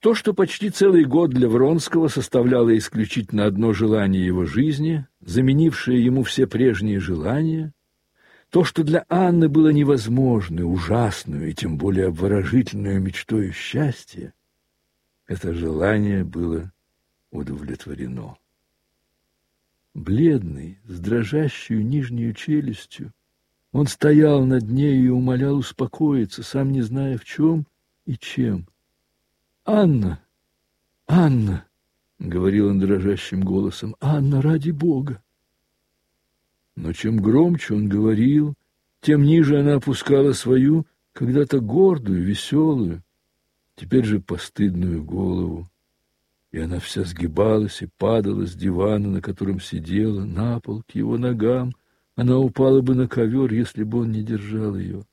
То, что почти целый год для Вронского составляло исключительно одно желание его жизни, заменившее ему все прежние желания, то, что для Анны было невозможной, ужасную и тем более обворожительную мечтою счастья, это желание было удовлетворено. Бледный, с дрожащей нижней челюстью, он стоял над нею и умолял успокоиться, сам не зная в чем и чем. «Анна! Анна!» — говорил он дрожащим голосом. «Анна, ради Бога!» Но чем громче он говорил, тем ниже она опускала свою, когда-то гордую, веселую, теперь же постыдную голову. И она вся сгибалась и падала с дивана, на котором сидела, на пол, к его ногам. Она упала бы на ковер, если бы он не держал ее.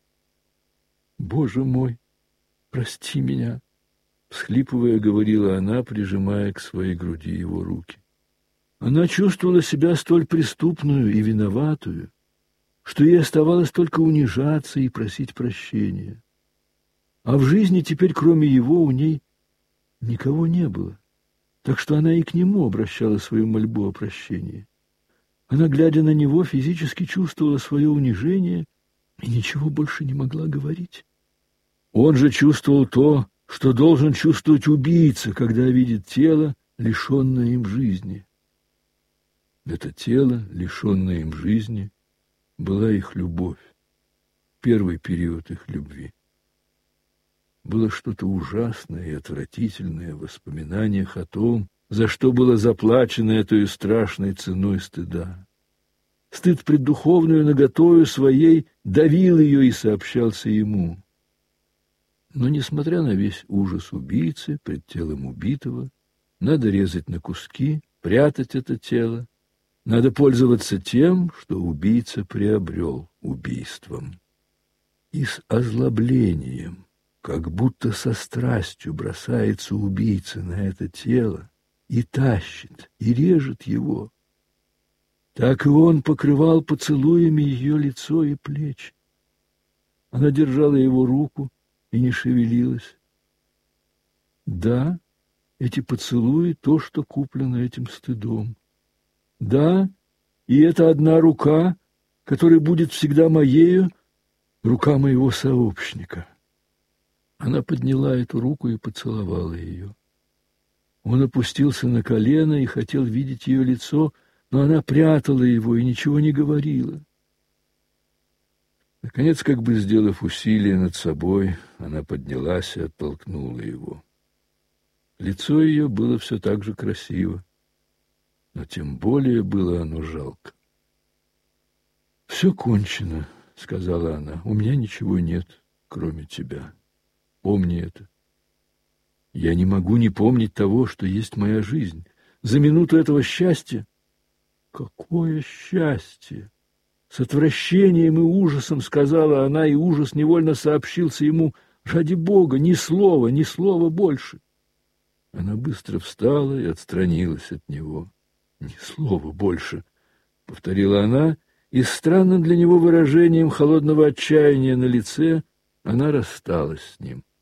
«Боже мой, прости меня!» Всхлипывая, говорила она, прижимая к своей груди его руки. Она чувствовала себя столь преступную и виноватую, что ей оставалось только унижаться и просить прощения. А в жизни теперь, кроме его, у ней никого не было, так что она и к нему обращала свою мольбу о прощении. Она, глядя на него, физически чувствовала свое унижение и ничего больше не могла говорить. Он же чувствовал то, что должен чувствовать убийца, когда видит тело, лишенное им жизни. Это тело, лишенное им жизни, была их любовь, первый период их любви. Было что-то ужасное и отвратительное в воспоминаниях о том, за что было заплачено этой страшной ценой стыда. Стыд пред духовную наготою своей давил ее и сообщался ему. Но, несмотря на весь ужас убийцы пред телом убитого, надо резать на куски, прятать это тело, надо пользоваться тем, что убийца приобрел убийством. И с озлоблением, как будто со страстью бросается убийца на это тело и тащит, и режет его. Так и он покрывал поцелуями ее лицо и плечи. Она держала его руку и не шевелилась. Да, эти поцелуи — то, что куплено этим стыдом. Да, и это одна рука, которая будет всегда моею, рука моего сообщника. Она подняла эту руку и поцеловала ее. Он опустился на колено и хотел видеть ее лицо, но она прятала его и ничего не говорила. Наконец, как бы сделав усилие над собой, она поднялась и оттолкнула его. Лицо ее было все так же красиво, но тем более было оно жалко. «Все кончено», — сказала она, — «у меня ничего нет, кроме тебя. Помни это. Я не могу не помнить того, что есть моя жизнь. За минуту этого счастья...» «Какое счастье!» С отвращением и ужасом сказала она, и ужас невольно сообщился ему: «Ради Бога, ни слова больше!» Она быстро встала и отстранилась от него. «Ни слова больше!» — повторила она, и с странным для него выражением холодного отчаяния на лице она рассталась с ним.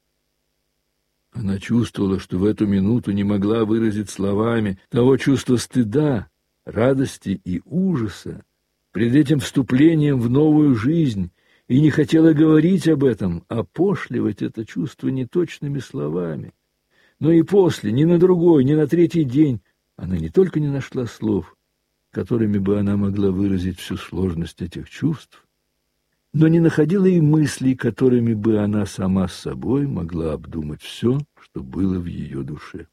Она чувствовала, что в эту минуту не могла выразить словами того чувства стыда, радости и ужаса пред этим вступлением в новую жизнь, и не хотела говорить об этом, опошливать это чувство неточными словами. Но и после, ни на другой, ни на третий день, она не только не нашла слов, которыми бы она могла выразить всю сложность этих чувств, но не находила и мыслей, которыми бы она сама с собой могла обдумать все, что было в ее душе.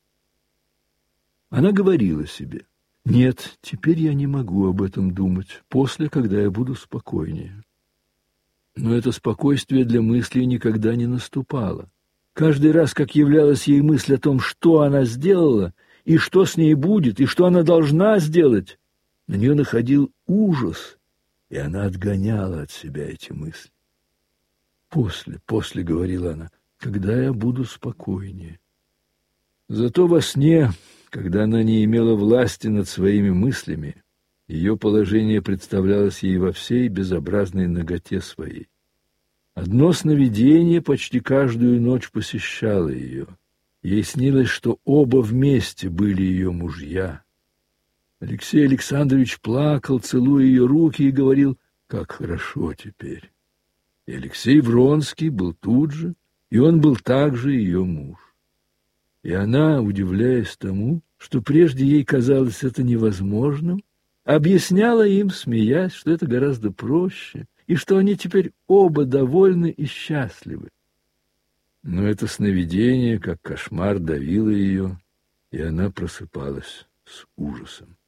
Она говорила себе: «Нет, теперь я не могу об этом думать, после, когда я буду спокойнее». Но это спокойствие для мыслей никогда не наступало. Каждый раз, как являлась ей мысль о том, что она сделала, и что с ней будет, и что она должна сделать, на нее находил ужас, и она отгоняла от себя эти мысли. «После», — говорила она, — «когда я буду спокойнее». Зато во сне, когда она не имела власти над своими мыслями, ее положение представлялось ей во всей безобразной наготе своей. Одно сновидение почти каждую ночь посещало ее, Ей снилось, что оба вместе были ее мужья. Алексей Александрович плакал, целуя ее руки, и говорил: «Как хорошо теперь». И Алексей Вронский был тут же, и он был также ее муж. И она, удивляясь тому, что прежде ей казалось это невозможным, объясняла им, смеясь, что это гораздо проще, и что они теперь оба довольны и счастливы. Но это сновидение, как кошмар, давило ее, и она просыпалась с ужасом.